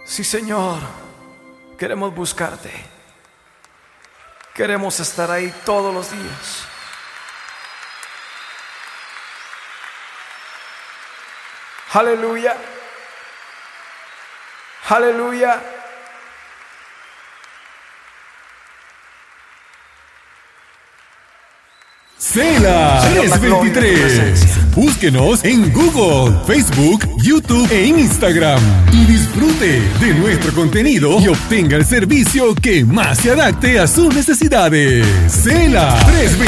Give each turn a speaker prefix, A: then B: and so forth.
A: Sí, Señor, queremos buscarte. Queremos estar ahí todos los días. Aleluya. Aleluya.
B: Cela 323. Búsquenos en Google, Facebook, YouTube e Instagram y disfrute de nuestro contenido y obtenga el servicio que más se adapte a sus necesidades. Cela 323.